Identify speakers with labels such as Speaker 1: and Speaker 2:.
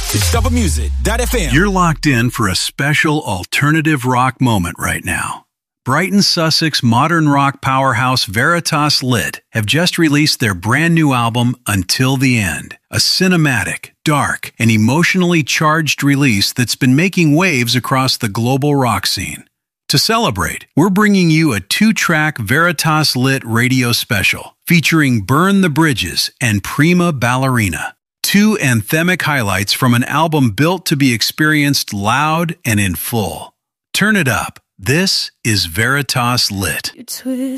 Speaker 1: Discovermusic.fm.
Speaker 2: You're locked in for a special alternative rock moment right now. Brighton, Sussex modern rock powerhouse Veritas Lit have just released their brand new album, Until the End, a cinematic, dark, and emotionally charged release that's been making waves across the global rock scene. To celebrate, we're bringing you a 2-track Veritas Lit radio special featuring Burn the Bridges and Prima Ballerina. 2 anthemic highlights from an album built to be experienced loud and in full. Turn it up. This is Veritas Lit.